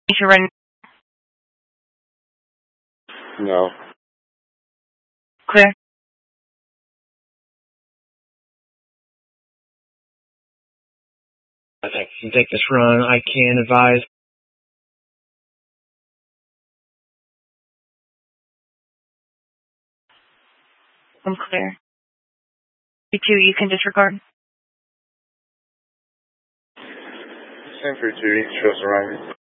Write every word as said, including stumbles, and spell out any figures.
You should run. No. Clear. I think I can take this run. I can advise. I'm clear. You two, you can disregard. Same for two, show surroundings.